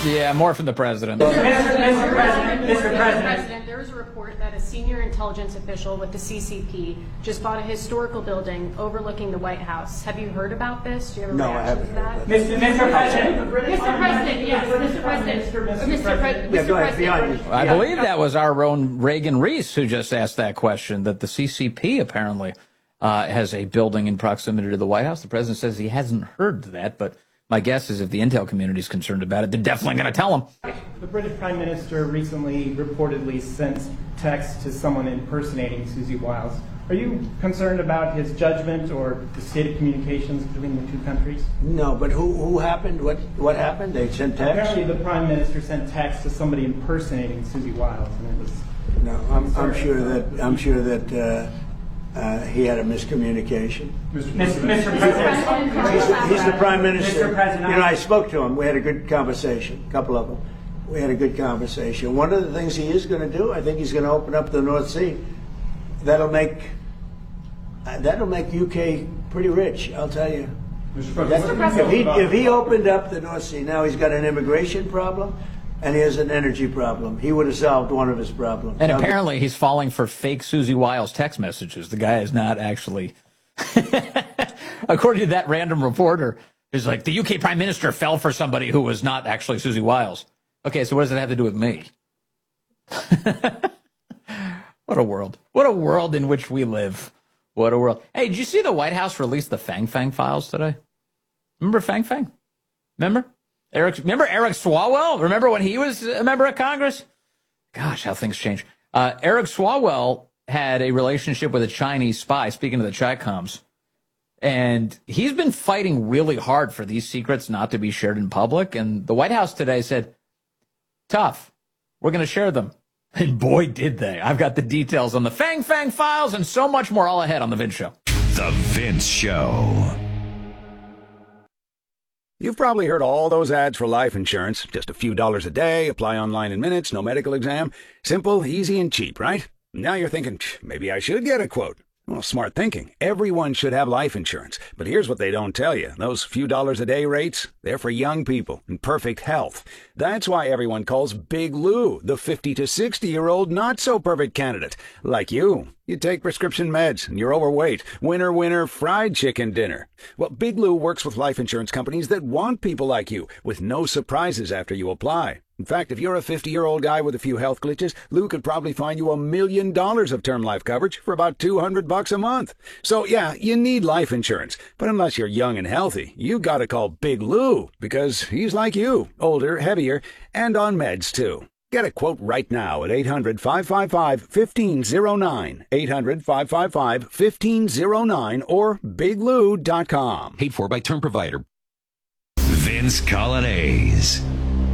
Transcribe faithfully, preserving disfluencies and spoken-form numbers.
Yeah, more from the president. Mister Mister President, Mister Mister President. President, there is a report that a senior intelligence official with the C C P just bought a historical building overlooking the White House. Have you heard about this? Do you have a No, I reaction haven't to that? heard Mister Mister President. Mister President, yes, Mister President. Mister Mister Mister President. Yeah, go ahead, beyond you. I believe that was our own Reagan Reese who just asked that question, that the C C P apparently uh, has a building in proximity to the White House. The president says he hasn't heard that, but my guess is if the intel community is concerned about it, they're definitely going to tell him. The British Prime Minister recently reportedly sent text to someone impersonating Susie Wiles. Are you concerned about his judgment or the state of communications between the two countries? No, but who who happened? What what happened? They sent text? Apparently the Prime Minister sent text to somebody impersonating Susie Wiles, and it was... No, I'm, I'm sure that I'm sure that uh, uh, he had a miscommunication. Mister Mister President. He's the, he's the Prime Minister. Mister President. You know, I spoke to him. We had a good conversation, a couple of them. We had a good conversation. One of the things he is going to do, I think he's going to open up the North Sea. That'll make uh, that'll make U K pretty rich, I'll tell you. Mister That's, if he if he opened up the North Sea, now he's got an immigration problem and he has an energy problem. He would have solved one of his problems. And Now, apparently he's falling for fake Susie Wiles text messages. The guy is not actually, according to that random reporter, is like, the U K Prime Minister fell for somebody who was not actually Susie Wiles. Okay, so what does it have to do with me? What a world. What a world in which we live. What a world. Hey, did you see the White House release the Fang Fang files today? Remember Fang Fang? Remember? Eric, remember Eric Swalwell? Remember when he was a member of Congress? Gosh, how things change. Uh, Eric Swalwell had a relationship with a Chinese spy, speaking of the Chi-Coms, and he's been fighting really hard for these secrets not to be shared in public, and the White House today said, tough, we're going to share them. And boy, did they. I've got the details on the Fang Fang files and so much more all ahead on The Vince Show. The Vince Show. You've probably heard all those ads for life insurance. Just a few dollars a day, apply online in minutes, no medical exam. Simple, easy, and cheap, right? Now you're thinking, maybe I should get a quote. Well, smart thinking. Everyone should have life insurance. But here's what they don't tell you. Those few dollars a day rates, they're for young people in perfect health. That's why everyone calls Big Lou the fifty to sixty-year-old not-so-perfect candidate. Like you. You take prescription meds and you're overweight. Winner, winner, fried chicken dinner. Well, Big Lou works with life insurance companies that want people like you, with no surprises after you apply. In fact, if you're a fifty-year-old guy with a few health glitches, Lou could probably find you a million dollars of term life coverage for about two hundred bucks a month. So yeah, you need life insurance. But unless you're young and healthy, you gotta call Big Lou, because he's like you, older, heavier, and on meds too. Get a quote right now at eight hundred, five five five, one five zero nine, eight hundred, five five five, one five zero nine, or big lou dot com. Paid for by Term Provider. Vince Coglianese.